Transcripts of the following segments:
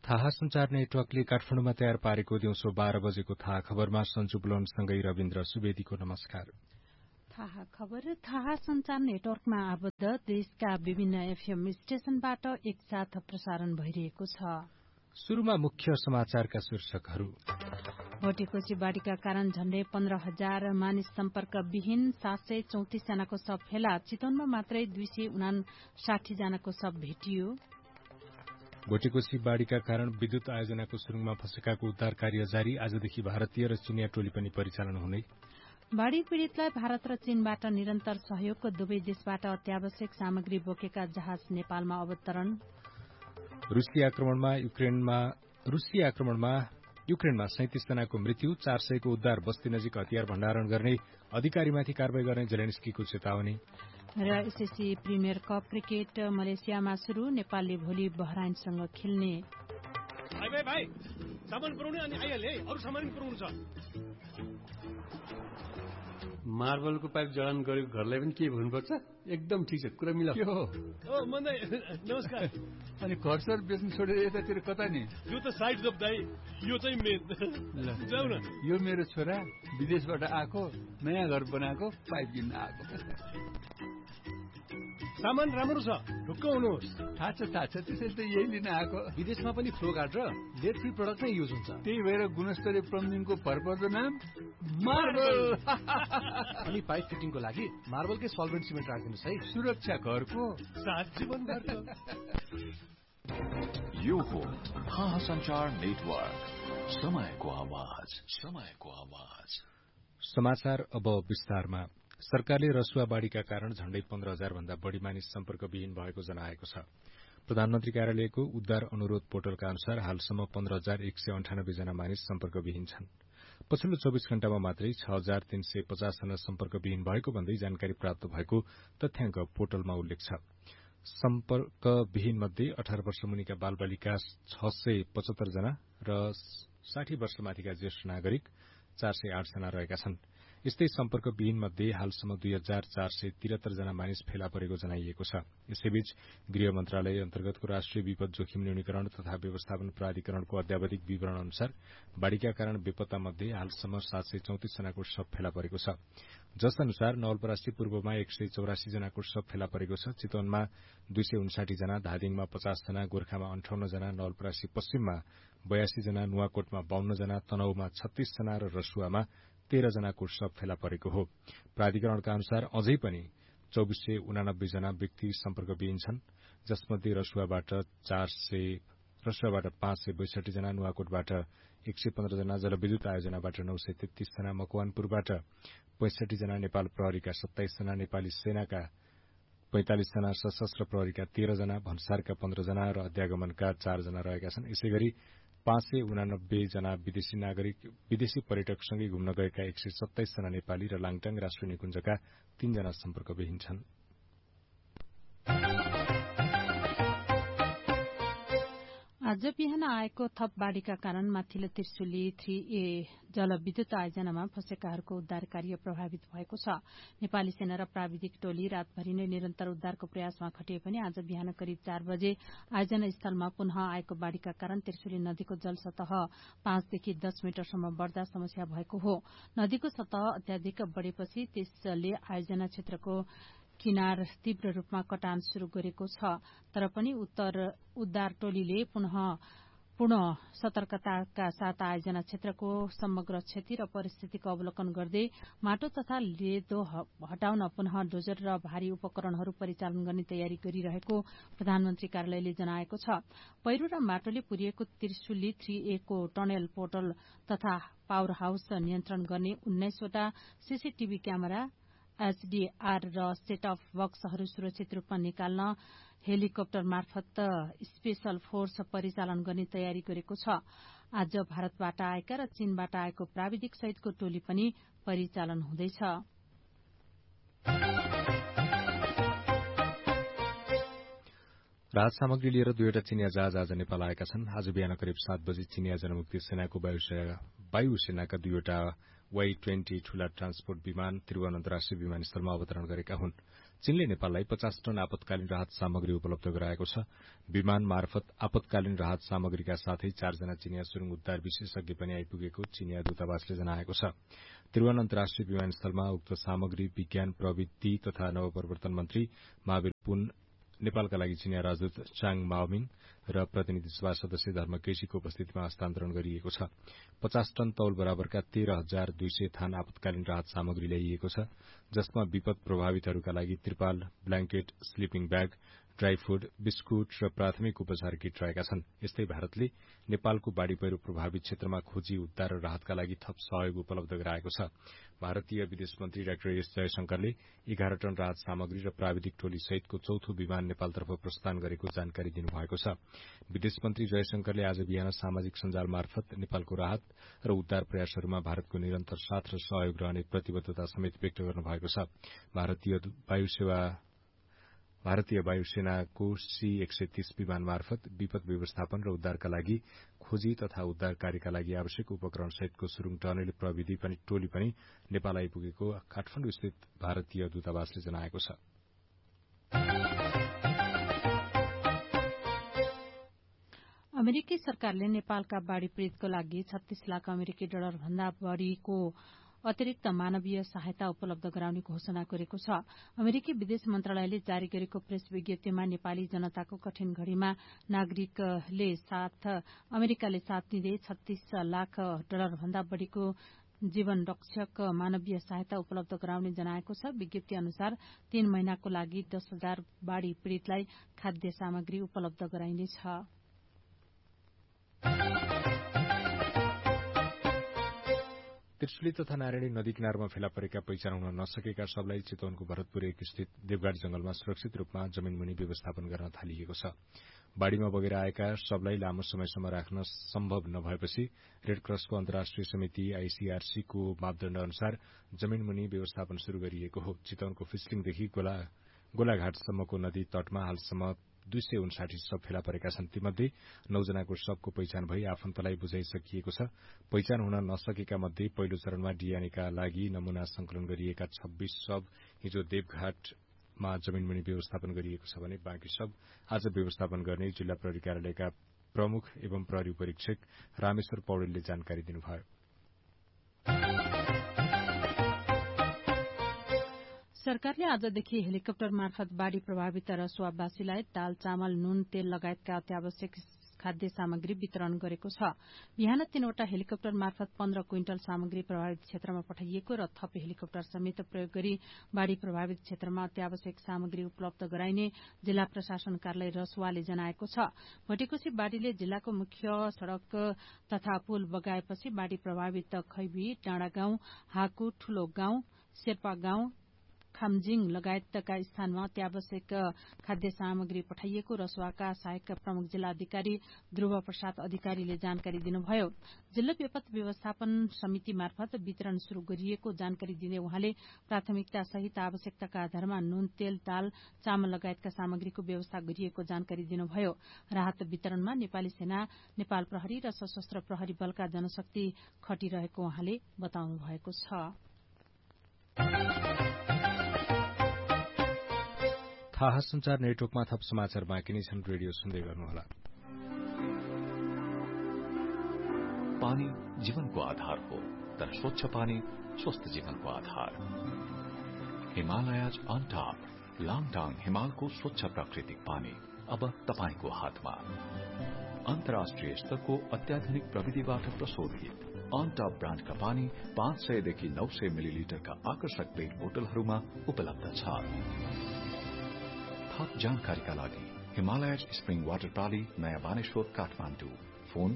थाहा संचार नेटवर्कले काठमाडौँमा तयार पारेको दिउँसो 12 बजेको थाहा खबरमा सञ्जु बुलनसँगै रविन्द्र सुवेदीको नमस्कार। थाहा खबर थाहा संचार नेटवर्कमा आबद्ध देशका विभिन्न एफएम स्टेशनबाट एकसाथ प्रसारण भइरहेको छ। शुरूमा मुख्य समाचारका शीर्षकहरू। भोटेकोशी बाढ़ीका कारण झण्डै 15,000 मानिस सम्पर्क विहीन, 734 जनाको शव फेला, चितवनमा मात्रै 259 जनाको शव भेटियो। भोटेकोशी बाढ़ीका कारण विद्युत आयोजनाको सुरुङमा फँसेकाको उद्धार कार्य जारी, आजदेखि भारतीय र चिनिया टोली पनि परिचालन हुने। बाढ़ी पीड़ितलाई भारत र चीनबाट निरन्तर सहयोगको दुवै देशबाट अत्यावश्यक सामग्री बोकेका जहाज नेपालमा अवतरण। रुसी आक्रमणमा युक्रेनमा 37 जनाको मृत्यु, 400 को उद्धार, बस्ती नजिक हतियार भण्डारण गर्ने अधिकारीमाथि कारवाही गर्ने जेलेन्स्कीको चेतावनी। र एसएससी प्रिमियर कप क्रिकेट मलेसियामा शुरू, नेपालले भोलि बहराइनसँग खेल्ने। भाइ सामान पुर्याउने अनि आइहाले अरु सामान पुर्याउनु छ। मार्बलको पाइप जडान गरेको घरलाई पनि के भन्नुपर्छ? एकदम ठिक छ, कुरा मिला। के हो? मन्दै नमस्कार। अनि घर सर बेच्नु छोडेर यतातिर कता नि? यो त साइड जब दाइ, यो चाहिँ मेन। जाऊ न। यो मेरो छोरा विदेशबाट आएको, नयाँ घर बनाएको, पाइप किन्न आएको। सामान राम्रो छ, ढुक्क हुनुहोस्। थाहा छ त्यसैले त यही लिन आएको। विदेशमा पनि फ्लो गार्ड र लेड फ्री प्रडक्ट नै युज हुन्छ। त्यही भएर गुणस्तरीय प्लम्बिङको भरपर्दो नाम मार्बल। अनि पाइप फिटिङको लागि मार्बलकै सल्भेन्ट सिमेन्ट राखिदिनुहोस् है। सुरक्षा घरको साथ जीवनभरको। यो हो थाहा संचार नेटवर्क, समयको आवाज। समाचार अब विस्तारमा। सरकारले रसुवा बाढ़ीका कारण झण्डै 15,000 भन्दा बढ़ी मानिस सम्पर्कविहीन भएको जनाएको छ। प्रधानमन्त्री कार्यालयको उद्धार अनुरोध पोर्टलका अनुसार हालसम्म 15,198 जना मानिस सम्पर्कविहीन छन्। पछिल्लो 24 घण्टामा मात्रै 6,350 जना सम्पर्कविहीन भएको भन्दै जानकारी प्राप्त भएको तथ्याङ्क पोर्टलमा उल्लेख छ। सम्पर्कविहीन मध्ये 18 वर्ष मुनिका बालबालिका 675 जना र 60 वर्षमाथिका ज्येष्ठ नागरिक 408 जना रहेका छन्। यस्तै सम्पर्कविहीन मध्ये हालसम्म 2,473 जना मानिस फेला परेको जनाइएको छ। यसैबीच गृह मन्त्रालय अन्तर्गतको राष्ट्रिय विपद जोखिम न्यूनीकरण तथा व्यवस्थापन प्राधिकरणको अध्यावधिक विवरण अनुसार बाढ़ीका कारण बेपत्ता मध्ये हालसम्म 734 जनाको शव फेला परेको छ। जस अनुसार नवलपरासी पूर्वमा 184 जनाको शव फेला परेको छ, चितवनमा 259 जना, धादिङमा 50 जना, गोर्खामा 58 जना, नवलपरासी पश्चिममा 82 जना, नुवाकोटमा 52 जना, तनहुमा 36 जना र रसुवामा 13 जनाको शव फेला परेको हो। प्राधिकरणका अनुसार अझै पनि 2489 जना व्यक्ति सम्पर्कविहीन छन्, जसमध्ये रसुवाबाट 562 जना, नुवाकोटबाट 115 जना, जलविद्युत आयोजनाबाट 933 जना, मकवानपुरबाट 65 जना, नेपाल प्रहरीका 27 जना, नेपाली सेनाका 45 जना, सशस्त्र प्रहरीका 13 जना, भन्सारका 15 जना र अध्यागमनका 4 जना रहेका छन्। यसैगरी 589 जना विदेशी पर्यटकसँगै घुम्न गएका 127 जना नेपाली र लाङटाङ राष्ट्रिय निकुञ्जका 3 जना सम्पर्कविहीन छन्। आज बिहान आएको थप बाढ़ीका कारण माथिल्लो त्रिशुली 3A जलविद्युत आयोजनामा फँसेकाहरूको उद्धार कार्य प्रभावित भएको छ। नेपाली सेना र प्राविधिक टोली रातभरि नै निरन्तर उद्धारको प्रयासमा खटिए पनि आज बिहान करिब 4 बजे आयोजना स्थलमा पुनः आएको बाढ़ीका कारण त्रिशुली नदीको जलसतह 5 देखि 10 मिटरसम्म बढ़दा समस्या भएको हो। नदीको सतह अत्याधिक बढ़ेपछि त्यसले आयोजना क्षेत्रको किनार तीव्र रूपमा कटान शुरू गरेको छ। तर पनि उद्धार टोलीले पूर्ण सतर्कताका साथ आयोजना क्षेत्रको समग्र क्षति र परिस्थितिको अवलोकन गर्दै माटो तथा लेदो हटाउन पुनः डोजर र भारी उपकरणहरू परिचालन गर्ने तयारी गरिरहेको प्रधानमन्त्री कार्यालयले जनाएको छ। पहिरो र माटोले पुरिएको त्रिशुली 3A को टनेल पोर्टल तथा पावर हाउस नियन्त्रण गर्ने 19 वटा सीसीटीभी क्यामेरा, एचडीआर र सेट अफ बक्सहरू सुरक्षित रूपमा निकाल्न हेलिकप्टर मार्फत स्पेशल फोर्स परिचालन गर्ने तयारी गरेको छ। आज भारतबाट आएका र चीनबाट आएको प्राविधिक सहितको टोली पनि परिचालन हुँदैछ। राहत सामग्री लिएर 2वटा चिनिया जहाज आज नेपाल आएका छन्। आज बिहान करिब 7 बजे चिनिया जनमुक्ति सेनाको वायुसेनाका 2वटा Y-20 ठूला ट्रान्सपोर्ट विमान त्रिभुवन अन्तर्राष्ट्रिय विमानस्थलमा अवतरण गरेका हुन्। चीनले नेपाललाई 50 टन आपतकालीन राहत सामग्री उपलब्ध गराएको छ। विमान मार्फत आपतकालीन राहत सामग्रीका साथै 4 जना चिनिया सुरुङ उद्धार विशेषज्ञ पनि आइपुगेको चिनिया दूतावासले जनाएको छ। त्रिभुवन अन्तर्राष्ट्रिय विमानस्थलमा उक्त सामग्री विज्ञान प्रविधि तथा नवप्रवर्तन मन्त्री महावीर पुन, नेपालका लागि चिनिया राजदूत चाङ माओमिङ र प्रतिनिधि सभा सदस्य धर्म केसीको उपस्थितिमा हस्तान्तरण गरिएको छ। 50 टन तौल बराबरका 13,200 थान आपतकालीन राहत सामग्री ल्याइएको छ, जसमा विपद प्रभावितहरूका लागि त्रिपाल, blanket, sleeping bag, dry food, biscuit र प्राथमिक उपचार किट रहेका छन्। यस्तै भारतले नेपालको बाढ़ी पहिरो प्रभावित क्षेत्रमा खोजी, उद्धार र राहतका लागि थप सहयोग उपलब्ध गराएको छ। भारतीय विदेश मन्त्री डाक्टर एस जयशंकरले 11 टन राहत सामग्री र प्राविधिक टोली सहितको चौथो विमान नेपालतर्फ प्रस्थान गरेको जानकारी दिनुभएको छ। विदेश मन्त्री जयशंकरले आज बिहान सामाजिक सञ्जाल मार्फत नेपालको राहत र उद्धार प्रयासहरूमा भारतको निरन्तर साथ र सहयोग रहने प्रतिबद्धता समेत व्यक्त गर्नुभएको छ। भारतीय वायुसेनाको C-130 विमान मार्फत विपद व्यवस्थापन र उद्धारका लागि खोजी तथा उद्धार कार्यका लागि आवश्यक उपकरण सहितको सुरुङ टनेल प्रविधि टोली पनि नेपाल आइपुगेको काठमाडौँ स्थित भारतीय दूतावासले जनाएको छ। अमेरिकी सरकारले नेपालका बाढ़ी पीड़ितको लागि 36 लाख अमेरिकी डलर भन्दा बढ़ीको अतिरिक्त मानवीय सहायता उपलब्ध गराउने घोषणा गरेको छ। अमेरिकी विदेश मन्त्रालयले जारी गरेको प्रेस विज्ञप्तिमा नेपाली जनताको कठिन घड़ीमा अमेरिकाले साथ दिँदै 36 लाख डलर भन्दा बढ़ीको जीवन रक्षक मानवीय सहायता उपलब्ध गराउने जनाएको छ। विज्ञप्ति अनुसार 3 महिनाको लागि 10,000 बाढ़ी पीड़ितलाई खाद्य सामग्री उपलब्ध गराइनेछ। त्रिशुली तथा नारायणी नदी किनारमा फेला परेका पहिचान हुन नसकेका शवलाई चितवनको भरतपुर 1 स्थित देवघाट जंगलमा सुरक्षित रूपमा जमीनमुनि व्यवस्थापन गर्न थालिएको छ। बाढ़ीमा बगेर आएका शवलाई लामो समयसम्म राख्न सम्भव नभएपछि रेडक्रसको अन्तर्राष्ट्रिय समिति ICRC को मापदण्ड अनुसार जमीनमुनि व्यवस्थापन शुरू गरिएको हो। चितवनको फिस्लिङदेखि गोलाघाटसम्मको नदी तटमा हालसम्म 259 शव फेला परेका छन्। तीमध्ये 9 जनाको शवको पहिचान भई आफन्तलाई बुझाइसकिएको छ। पहिचान हुन नसकेका मध्ये पहिलो चरणमा DNA का लागि नमूना संकलन गरिएका 26 शव हिजो देवघाटमा जमीनमुनि व्यवस्थापन गरिएको छ भने बाँकी शव आज व्यवस्थापन गर्ने जिल्ला प्रहरी कार्यालयका प्रमुख एवं प्रहरी परीक्षक रामेश्वर पौडेलले जानकारी दिनुभयो। सरकारले आजदेखि हेलिकप्टर मार्फत बाढ़ी प्रभावित रसुवावासीलाई दाल, चामल, नुन, तेल लगायतका अत्यावश्यक खाद्य सामग्री वितरण गरेको छ। बिहान 3वटा हेलिकप्टर मार्फत 15 क्विन्टल सामग्री प्रभावित क्षेत्रमा पठाइएको र थप हेलिकप्टर समेत प्रयोग गरी बाढ़ी प्रभावित क्षेत्रमा अत्यावश्यक सामग्री उपलब्ध गराइने जिल्ला प्रशासन कार्यालय रसुवाले जनाएको छ। भटेकोशी बाढ़ीले जिल्लाको मुख्य सड़क तथा पुल बगाएपछि बाढ़ी प्रभावित खैबी, डाँडागाउँ, हाकु, ठूलो गाउँ, शेर्पा गाउँ, खामजिङ लगायतका स्थानमा अत्यावश्यक खाद्य सामग्री पठाइएको रसुवाका सहायक प्रमुख जिल्ला अधिकारी ध्रुव प्रसाद अधिकारीले जानकारी दिनुभयो। जिल्ला विपद व्यवस्थापन समिति मार्फत वितरण शुरू गरिएको जानकारी दिँदै उहाँले प्राथमिकता सहित आवश्यकताका आधारमा नुन, तेल, दाल, चामल लगायतका सामग्रीको व्यवस्था गरिएको जानकारी दिनुभयो। राहत वितरणमा नेपाली सेना, नेपाल प्रहरी र सशस्त्र प्रहरी बलका जनशक्ति खटिरहेको उहाँले बताउनु भएको छ। थाहा संचार नेटवर्कमा थप समाचार बाँकी नै छन्। रेडियो सुन्दै गर्नुहोला। पानी जीवनको आधार हो, तर स्वच्छ पानी स्वस्थ जीवनको आधार। हिमालयज अन टप, लाङटाङ हिमालको स्वच्छ प्राकृतिक पानी अब तपाईको हातमा। अन्तर्राष्ट्रिय स्तरको अत्याधुनिक प्रविधिबाट प्रशोधित अन टप ब्रान्डका पानी 500 देखि 900 मिलिलिटरका आकर्षक पेट बोतलहरूमा उपलब्ध छ। थप जानकारीका लागि हिमालयज स्प्रिङ वाटर प्राली, नयाँ बानेश्वर, काठमाडौँ। फोन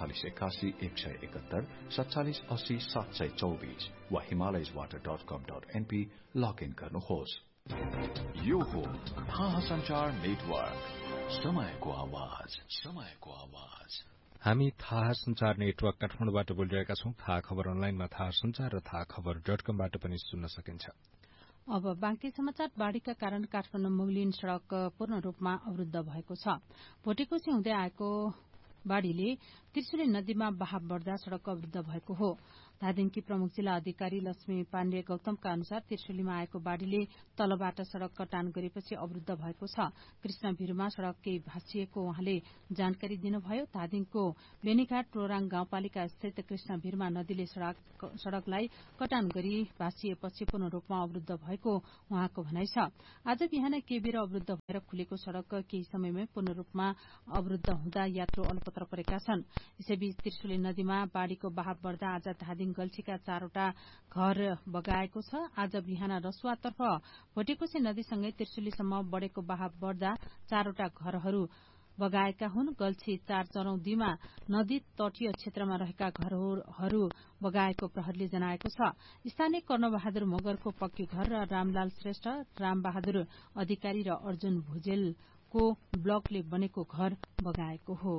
4781 171 4780 724 वा himalayaswater.com.np लगइन गर्नुहोस्। यो हो थाहा संचार नेटवर्क, समयको आवाज, समयको आवाज। हामी थाहा संचार नेटवर्क काठमाडौँबाट बोलिरहेका छौं। थाहा खबर अनलाइनमा थाहा संचार र थाहा खबर.com-बाट पनि सुन्न सकिन्छ। अब बाँकी समाचार। बाढ़ीका कारण काठमाडौँ मुगलिन सड़क पूर्ण रूपमा अवरूद्ध भएको छ। भोटेकोशी हुँदै आएको बाढ़ीले त्रिशुली नदीमा बहाव बढ्दा सड़क अवरुद्ध भएको हो। धादिङकी प्रमुख जिल्ला अधिकारी लक्ष्मी पाण्डे गौतमका अनुसार त्रिशुलीमा आएको बाढ़ीले तलबाट सड़क कटान गरेपछि अवरुद्ध भएको छ। कृष्णभिरुमा सड़क केही भाँचिएको उहाँले जानकारी दिनुभयो। धादिङको बेनीघाट रोराङ गाउँपालिका स्थित कृष्णभिरुमा नदीले सड़कलाई कटान गरी भाँचिएपछि पूर्ण रूपमा अवरुद्ध भएको उहाँको भनाइ छ। आज बिहान केबेर अवरुद्ध भएर खुलेको सड़क केही समयमै पूर्ण रूपमा अवरुद्ध हुँदा यात्रु अलपत्र परेका छन्। यसैबीच त्रिशुली नदीमा बाढ़ीको बहाव बढ्दा आज धादिङ गल्छीका 4वटा घर बगाएको छ। आज बिहान रसुवातर्फ भोटेकोशी नदीसँगै त्रिशुलीसम्म बढ़ेको बहाव बढ्दा 4वटा घरहरू बगाएका हुन्। गल्छी 4 चरौदीमा नदी तटीय क्षेत्रमा रहेका घरहरू बगाएको प्रहरीले जनाएको छ। स्थानीय कर्णबहादुर मगरको पक्की घर र रामलाल श्रेष्ठ, रामबहादुर अधिकारी र अर्जुन भुजेलको ब्लकले बनेको घर बगाएको हो।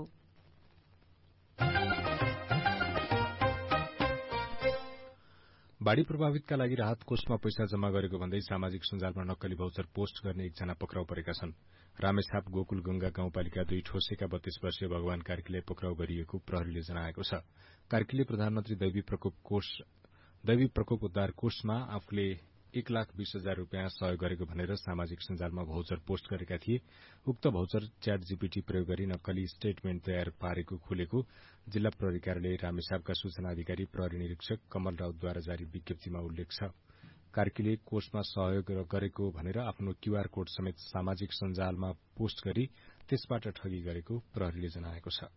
बाढ़ी प्रभावितका लागि राहत कोषमा पैसा जम्मा गरेको भन्दै सामाजिक सञ्जालमा नक्कली भाउचर पोस्ट गर्ने एकजना पक्राउ परेका छन्। रामेछाप गोकुल गंगा गाउँपालिका 2 ठोसेका 32 वर्षीय भगवान कार्कीलाई पक्राउ गरिएको प्रहरीले जनाएको छ। कार्कीले प्रधानमन्त्री दैवी प्रकोप उद्धार कोषमा आफूले 1,20,000 रूपियाँ सहयोग गरेको भनेर सामाजिक सञ्जालमा भाउचर पोस्ट गरेका थिए। उक्त भाउचर च्याट जीपीटी प्रयोग गरी नक्कली स्टेटमेन्ट तयार पारेको खुलेको जिल्ला प्रहरी कार्यालय रामेछापका सूचना अधिकारी प्रहरी निरीक्षक कमल राउतद्वारा जारी विज्ञप्तिमा उल्लेख छ। कार्कीले कोषमा सहयोग गरेको भनेर आफ्नो क्यूआर कोड समेत सामाजिक सञ्जालमा पोस्ट गरी त्यसबाट ठगी गरेको प्रहरीले जनाएको छ।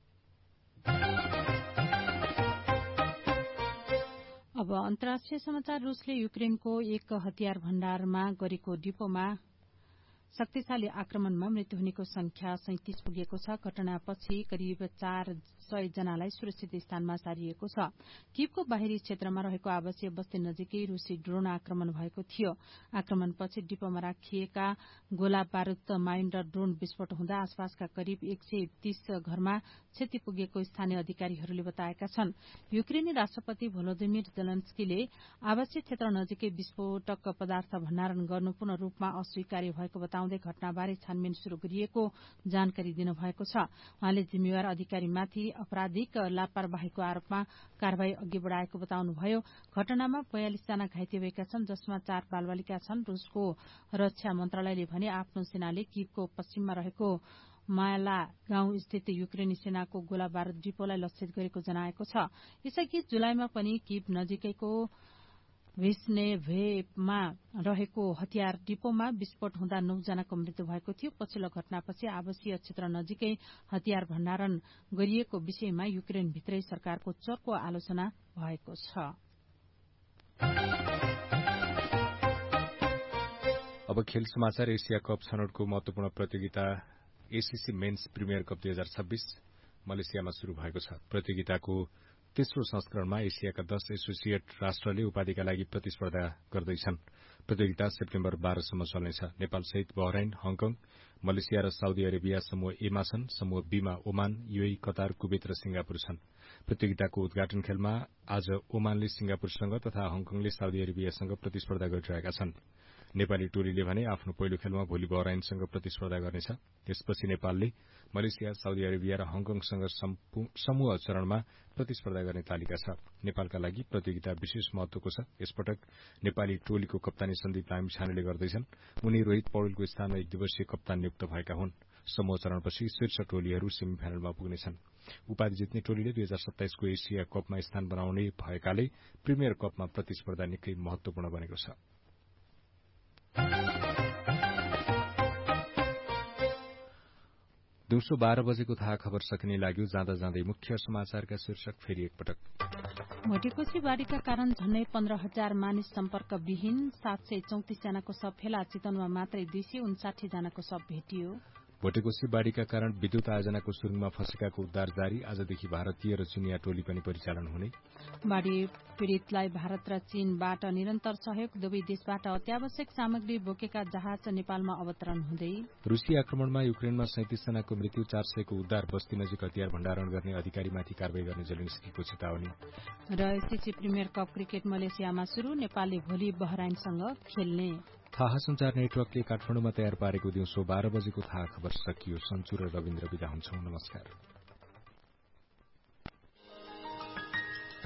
अब अन्तर्राष्ट्रिय समाचार। रूसले युक्रेनको एक हतियार भण्डारमा गरेको डिपोमा शक्तिशाली आक्रमणमा मृत्यु हुनेको संख्या 37 पुगेको छ। घटनापछि करिब 400 जनालाई सुरक्षित स्थानमा सारिएको छ। कीवको बाहिरी क्षेत्रमा रहेको आवासीय बस्ती नजिकै रूसी ड्रोन आक्रमण भएको थियो। आक्रमणपछि डिपोमा राखिएका गोला बारूद माइन र ड्रोन विस्फोट हुँदा आसपासका करिब 130 घरमा क्षति पुगेको स्थानीय अधिकारीहरूले बताएका छन्। युक्रेनी राष्ट्रपति भोलोदिमिर जेलेन्स्कीले आवासीय क्षेत्र नजिकै विस्फोटक पदार्थ भण्डारण गर्नु पूर्ण रूपमा अस्वीकार्य भएको बताउँदै घटनाबारे छानबिन शुरू गरिएको जानकारी दिनुभएको छ। उहाँले जिम्मेवार अधिकारीमाथि आपराधिक लापरवाहीको आरोपमा कारवाही अघि बढ़ाएको बताउनुभयो। घटनामा 42 जना घाइते भएका छन्, जसमा 4 बालबालिका छन्। रूसको रक्षा मन्त्रालयले भने आफ्नो सेनाले कीवको पश्चिममा रहेको माला गाउँ स्थित युक्रेनी सेनाको गोला बारूद डिपोलाई लक्षित गरेको जनाएको छ। यसअघि जुलाईमा पनि कीव नजिकैको भिस्नेभेमा रहेको हतियार डिपोमा विस्फोट हुँदा 9 जनाको मृत्यु भएको थियो। पछिल्लो घटनापछि आवासीय क्षेत्र नजिकै हतियार भण्डारण गरिएको विषयमा युक्रेनभित्रै सरकारको चर्को आलोचना भएको छ। अब खेल समाचार। एशिया कप छनौटको महत्वपूर्ण प्रतियोगिता एसीसी मेन्स प्रिमियर कप 2026 मलेसियामा शुरू भएको छ। प्रतियोगिताको तेस्रो संस्करणमा एसियाका 10 एसोसिएट राष्ट्रले उपाधिका लागि प्रतिस्पर्धा गर्दैछन्। प्रतियोगिता सेप्टेम्बर 12 सम्म चल्नेछ। नेपालसहित बहराइन, हङकङ, मलेसिया र साउदी अरेबिया समूह ए मा छन्। समूह बी मा ओमान, यूएई, कतार, कुवेत र सिंगापुर छन्। प्रतियोगिताको उद्घाटन खेलमा आज ओमानले सिंगापुरसँग तथा हङकङले साउदी अरेबियासँग प्रतिस्पर्धा गरिरहेका छन्। नेपाली टोलीले भने आफ्नो पहिलो खेलमा भोलि बहराइनसँग प्रतिस्पर्धा गर्नेछ। त्यसपछि नेपालले मलेसिया, साउदी अरेबिया र हङकङसँग समूह चरणमा प्रतिस्पर्धा गर्ने तालिका छ। नेपालका लागि प्रतियोगिता विशेष महत्वको छ। यसपटक नेपाली टोलीको कप्तानी सन्दीप लामिछानेले गर्दैछन्। उनी रोहित पौडेलको स्थानमा 1 दिवसीय कप्तान नियुक्त भएका हुन्। समूह चरणपछि शीर्ष टोलीहरू सेमिफाइनलमा पुग्नेछन्। उपाधि जित्ने टोलीले 2027 को एसिया कपमा स्थान बनाउने भएकाले प्रिमियर कपमा प्रतिस्पर्धा निकै महत्वपूर्ण बनेको छ। दिउँसो 12 बजेको थाहा खबर सकिने लाग्यो। जाँदा जाँदै मुख्य समाचारका शीर्षक फेरि एकपटक। भोटेकोशी बाढ़ीका कारण झण्डै 15,000 मानिस सम्पर्कविहीन। 734 जनाको शव फेला। चितवनमा मात्रै 259 जनाको शव भेटियो। भोटेकोशी बाढ़ीका कारण विद्युत आयोजनाको सुरुङमा फँसेकाको उद्धार जारी। आजदेखि भारतीय र चिनिया टोली पनि परिचालन हुने। बाढ़ी पीड़ितलाई भारत र चीनबाट निरन्तर सहयोग। दुवै देशबाट अत्यावश्यक सामग्री बोकेका जहाज नेपालमा अवतरण हुँदै। रूसी आक्रमणमा युक्रेनमा 37 जनाको मृत्यु, 400 को उद्धार। बस्ती नजिक हतियार भण्डारण गर्ने अधिकारीमाथि कारवाही गर्ने जेलेन्स्कीको चेतावनी। र एसीसी प्रिमियर कप क्रिकेट मलेसियामा शुरू। नेपालले भोलि बहराइनसँग खेल्ने। थाहा संचार नेटवर्कले काठमाडौँमा तयार पारेको दिउँसो 12 बजेको थाहा खबर सकियो। सन्चु र रविन्द्र विदा हुन्छौं। नमस्कार।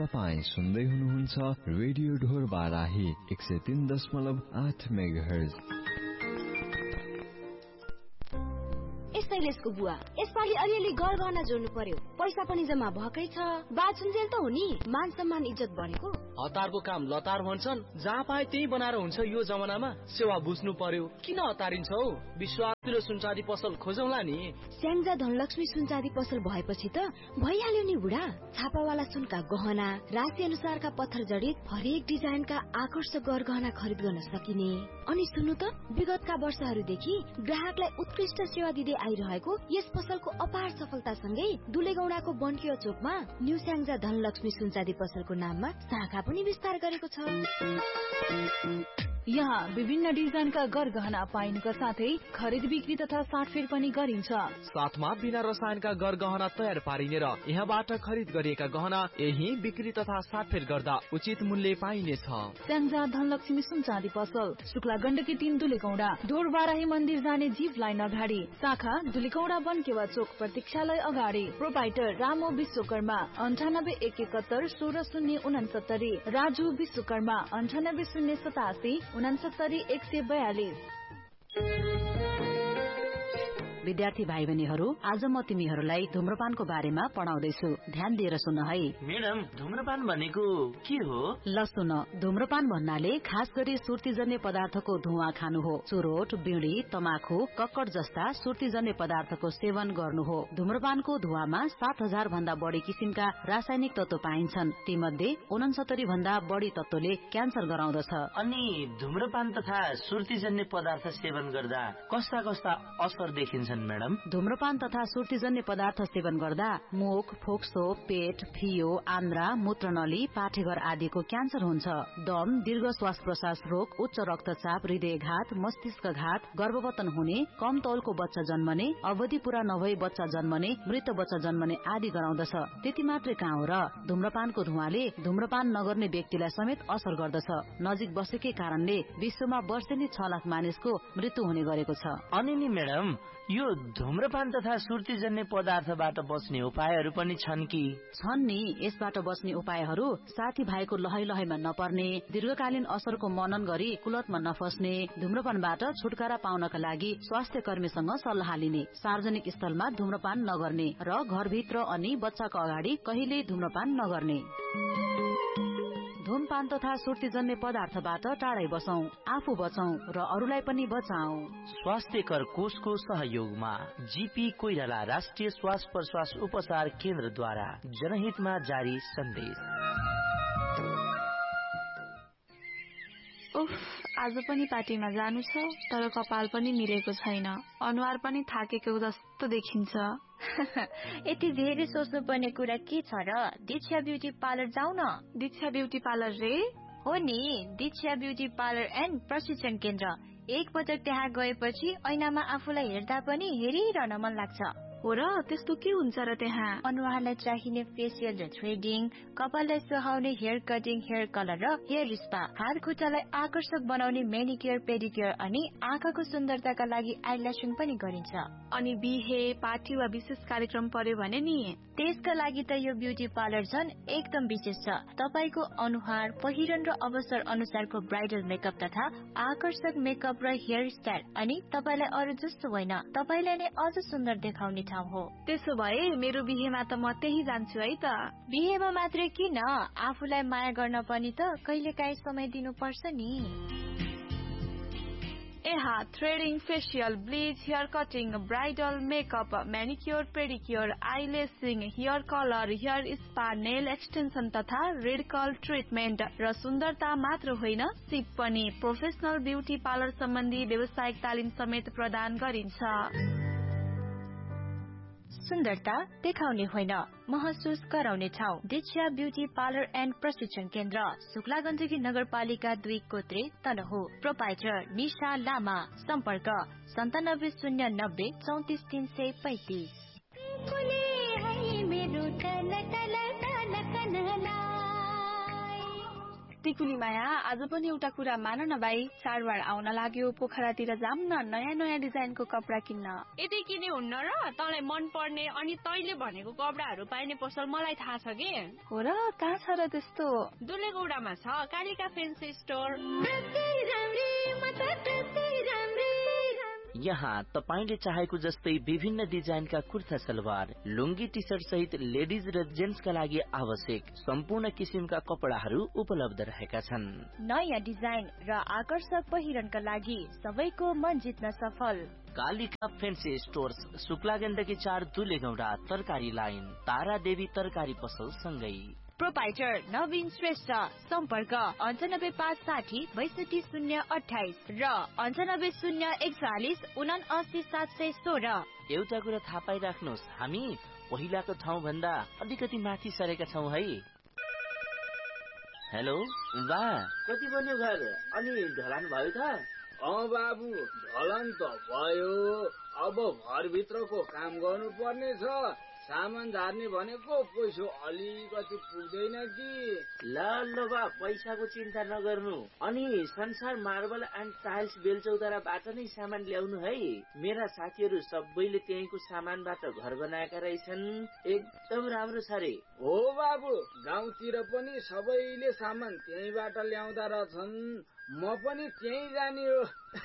तपाईं सुन्दै हुनुहुन्छ रेडियो ढोर बाराही 103.8 मेगाहर्ज। शैलेशको बुवा यसपालि अलिअलि गरगहना जोड्नु पर्यो, पैसा पनि जम्मा भएकै छ। बाछुन्जेल त हो नि, मान सम्मान इज्जत बढेको। हतारको काम लतार भन्छन्, जहाँ पाए त्यही बनाएर हुन्छ। यो जमानामा सेवा बुझ्नु पर्यो, किन हतारिन्छौ? विश्वासिलो सुनचाँदी पसल खोजौला नि। स्याङ्जा धनलक्ष्मी सुनचाँदी पसल भएपछि त भइहाल्यो नि बुढा। छापावाला सुनका गहना, राशि अनुसारका पत्थर जडित हरेक डिजाइनका आकर्षक गरगहना खरिद गर्न सकिने। अनि सुन्नु त, विगतका वर्षहरूदेखि ग्राहकलाई उत्कृष्ट सेवा दिँदै आइरहेको यस पसलको अपार सफलतासँगै दुलेगौडाको बन्कियो चोकमा न्यू स्याङ्जा धनलक्ष्मी सुनचाँदी पसलको नाममा शाखा पनि विस्तार गरेको छ। यहाँ विभिन्न डिजाइनका गरगहना पाइनुका साथै खरिद बिक्री तथा साटफेर पनि गरिन्छ। साथमा बिना रसायनका गरगहना तयार पारिने र यहाँबाट खरिद गरिएका गहना यही बिक्री तथा साटफेर गर्दा उचित मूल्य पाइनेछ। स्याङ्जा धनलक्ष्मी सुनचाँदी पसल, शुक्ला गण्डकी 3 दुलेगौडा, ढोर बाराही मन्दिर जाने जीव लाइन अगाडि, शाखा दुलेगौडा बन्केवा चोक प्रतीक्षालय अगाडि। प्रोपाइटर रामो विश्वकर्मा 98 71 16 069, राजु विश्वकर्मा 98 087 69 142। विद्यार्थी भाइ बहिनीहरू, आज म तिमीहरूलाई धूम्रपानको बारेमा पढाउँदैछु। ध्यान दिएर सुन है। म्याडम, धूम्रपान भनेको के हो? ल सुन, धूम्रपान भन्नाले खास गरी सुर्तीजन्य पदार्थको धुवा खानु हो। चुरोट, बीड़ी, तमाखु, कक्कड जस्ता सुर्तीजन्य पदार्थको सेवन गर्नु हो। धूम्रपानको धुवामा 7000 भन्दा बढी किसिमका रासायनिक तत्व पाइन्छन्। तीमध्ये 69 भन्दा बढी तत्वले क्यान्सर गराउँदछ। अनि धूम्रपान तथा सुर्तीजन्य पदार्थ सेवन गर्दा कस्ता कस्ता असर देखिन्छ मैडम? धूम्रपान तथा सुर्तीजन्य पदार्थ सेवन गर्दा मुख, फोक्सो, पेट, फियो, आन्द्रा, मूत्रनली, पाठेघर आदिको क्यान्सर हुन्छ। दम, दीर्घ श्वास प्रश्वास रोग, उच्च रक्तचाप, हृदयघात, मस्तिष्कघात, गर्भपतन हुने, कम तौलको बच्चा जन्मने, अवधि पूरा नभई बच्चा जन्मने, मृत बच्चा जन्मने आदि गराउँदछ। त्यति मात्रै कहाँ हो र, धूम्रपानको धुवाले धूम्रपान नगर्ने व्यक्तिलाई समेत असर गर्दछ। नजिक बसेकै कारणले विश्वमा वर्षेनी 6 लाख मानिसको मृत्यु हुने गरेको छ। अनि नि मैडम, यो धूम्रपान तथा सुर्तीजन्य पदार्थबाट बच्ने उपायहरू पनि छन् कि? छन् नि। यसबाट बच्ने उपायहरू साथी भाइको लहै लहैमा नपर्ने, दीर्घकालीन असरको मनन गरी कुलतमा नफस्ने, धूम्रपानबाट छुटकारा पाउनका लागि स्वास्थ्य कर्मीसँग सल्लाह लिने, सार्वजनिक स्थलमा धूम्रपान नगर्ने र घरभित्र अनि बच्चाको अगाडि कहिल्यै धूम्रपान नगर्ने। धूमपान तथा सुर्तीजन्य पदार्थबाट टाढै बसौं, आफू बचौं र अरूलाई पनि बचाऊ। स्वास्थ्यकर कोषको सहयोगमा जीपी कोइराला राष्ट्रिय श्वास प्रश्वास उपचार केन्द्रद्वारा जनहितमा जारी सन्देश। उफ, आज पनि पार्टीमा जानु छ, तर कपाल पनि मिलेको छैन, अनुहार पनि थाकेको जस्तो देखिन्छ। यति धेरै सोच्नुपर्ने कुरा के छ र? दीक्षा ब्युटी पार्लर जाऊ न। दीक्षा ब्युटी पार्लर रे? हो नि, दीक्षा ब्युटी पार्लर एन्ड प्रशिक्षण केन्द्र। एक पटक त्यहाँ गएपछि ऐनामा आफूलाई हेर्दा पनि हेरिरहन मन लाग्छ। हो र, त्यस्तो के हुन्छ र त्यहाँ? अनुहारलाई चाहिने फेसियल र थ्रेडिङ, कपाललाई सुहाउने हेयर कटिङ, हेयर कलर र हेयर स्पा, हात खुट्टालाई आकर्षक बनाउने मेनिक्योर, पेडिक्योर अनि आँखाको सुन्दरताका लागि आइल्यासिङ पनि गरिन्छ। अनि बिहे, पार्टी वा विशेष कार्यक्रम पर्यो भने नि त्यसका लागि त यो ब्युटी पार्लर झन् एकदम विशेष छ। तपाईको अनुहार, पहिरन र अवसर अनुसारको ब्राइडल मेकअप तथा आकर्षक मेकअप र हेयर स्टाइल, अनि तपाईलाई अरू जस्तो होइन, तपाईलाई नै अझ सुन्दर देखाउने ठाउँ हो। त्यसो भए मेरो बिहेमा त म त्यही जान्छु है त। बिहेमा मात्रै किन, आफूलाई माया गर्न पनि त कहिलेकाहीँ समय दिनुपर्छ नि। यहाँ threading, facial, bleach, hair cutting, bridal makeup, म्यानिक्योर, pedicure, आइलेसिङ, hair colour, hair spa, nail extension तथा रेड कर्ल ट्रिटमेन्ट र सुन्दरता मात्र होइन, सिप पनि। प्रोफेसनल ब्युटी पार्लर सम्बन्धी व्यावसायिक तालिम समेत प्रदान गरिन्छ। सुन्दरता देखाउने होइन, महसुस गराउने ठाउँ। दीक्षा ब्युटी पार्लर एन्ड प्रशिक्षण केन्द्र, शुक्ला गण्डकी नगरपालिका 2 कोत्रे तनहु। प्रोपाइटर निशा लामा। सम्पर्क 9709 34 335। टिकुली माया आज पनि एउटा कुरा मान न भाइ, चाडबाड आउन लाग्यो, पोखरातिर जाम न नयाँ नयाँ डिजाइनको कपडा किन्न। यदि किने हुन्न र तँलाई मन पर्ने अनि तैले भनेको कपडाहरू पाइने पसल मलाई थाहा छ के। हो र, कहाँ छ र त्यस्तो? दुलेगौडामा छ कालिका फेन्सी स्टोर। यहाँ तपाईले चाहेको जस्तै विभिन्न डिजाइनका कुर्ता सलवार, लुङ्गी टी सर्ट सहित लेडिज र जेन्ट्सका लागि आवश्यक सम्पूर्ण किसिमका कपडाहरू उपलब्ध रहेका छन्। नयाँ डिजाइन र आकर्षक पहिरनका लागि सबैको मन जित्न सफल। कालिका फेन्सी स्टोर्स, शुक्ला गण्डकी 4 दुलेगौडा, तरकारी लाइन, तारा देवी तरकारी पसल सँगै। प्रोपाइटर नवीन श्रेष्ठ, सम्पर्क 98560 62028 र 99041 79716। एउटा कुरा थाहा पाइराख्नुहोस्, हामी पहिलाको ठाउँ भन्दा अलिकति माथि सरेका छौँ है। हेलो बा, कति बन्यो घर अनि ढलान भयो त? बाबु, ढलान त भयो, अब घरभित्रको काम गर्नु पर्ने छ। सामान झार्ने भनेको पैसा अलिकति पुग्दैन कि। ल बा, पैसाको चिन्ता नगर्नु। अनि संसार मार्बल एन्ड टाइल्स बेलचौताराबाट नै सामान ल्याउनु है। मेरा साथीहरू सबैले त्यहीँको सामानबाट घर बनाएका रहेछन्, एकदम राम्रो छ रे। हो बाबु, गाउँतिर पनि सबैले सामान त्यहीँबाट ल्याउँदा रहेछन्, म पनि त्यहीँ जाने हो।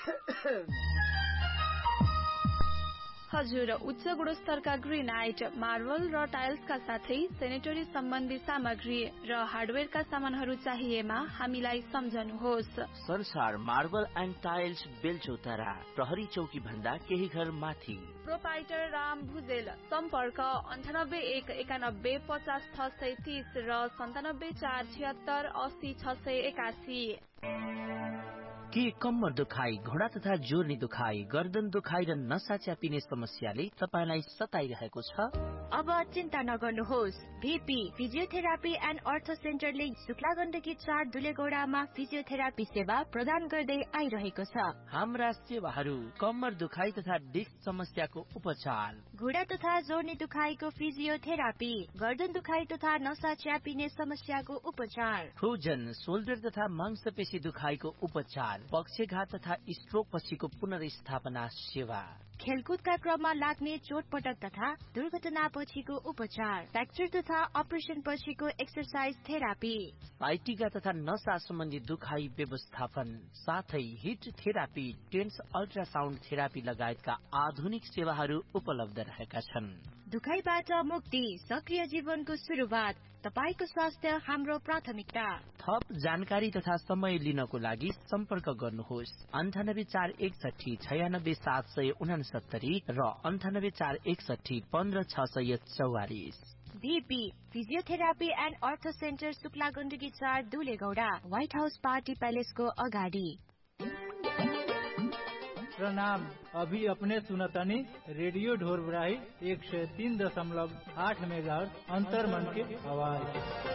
हजुर, उच्च गुणस्तरका ग्रेनाइट, मार्बल र टाइल्सका साथै सेनेटरी सम्बन्धी सामग्री र हार्डवेयरका सामानहरू चाहिएमा हामीलाई सम्झनुहोस्। संसार मार्बल एन्ड टाइल्स बेलचौतारा, प्रहरी चौकी भन्दा केही घर माथि। प्रोपाइटर राम भुजेल, सम्पर्क 98 191 50 630 र 97 476 80 681। के कम्मर दुखाइ, घोडा तथा जोर्नी दुखाइ, गर्दन दुखाइ र नसा च्यापिने समस्याले तपाईलाई सताइरहेको छ? अब चिन्ता नगर्नुहोस्। VP फिजियोथेरापी एन्ड अर्थो सेन्टरले शुक्ला गण्डकी 4 दुलेगौडामा फिजियोथेरापी सेवा प्रदान गर्दै आइरहेको छ। हाम्रा सेवाहरू कम्मर दुखाइ तथा डिस्क समस्याको उपचार, घुँडा तथा जोर्नी दुखाइको फिजियोथेरापी, गर्दन दुखाइ तथा नसा च्यापिने समस्याको उपचार, फ्रोजन शोल्डर तथा मांसपेशी दुखाइको उपचार, पक्षघात तथा स्ट्रोक पछिको पुनर्स्थापना सेवा, खेलकुदका क्रममा लाग्ने चोटपटक तथा दुर्घटना पछिको उपचार, फ्र्याक्चर तथा अपरेसन पछिको एक्सरसाइज थेरापी, साइटिका तथा नसा सम्बन्धी दुखाइ व्यवस्थापन, साथै hit therapy, tense ultrasound therapy लगायतका आधुनिक सेवाहरू उपलब्ध रहेका छन्। दुखाइबाट मुक्ति, सक्रिय जीवनको सुरुवात, तपाईको स्वास्थ्य हाम्रो प्राथमिकता। थप जानकारी तथा समय लिनको लागि सम्पर्क गर्नुहोस् 98 461 96 769 र 98 461 15 644। VP फिजियोथेरापी एन्ड अर्थो centre, Shukla Gandaki 4 दुलेगौडा, white house party पैलेसको अगाडि। प्रणाम, अभी अपने सुनतनी रेडियो ढोरबराही 103.8 मेगाहर्ट्ज अंतर्मन की आवाज।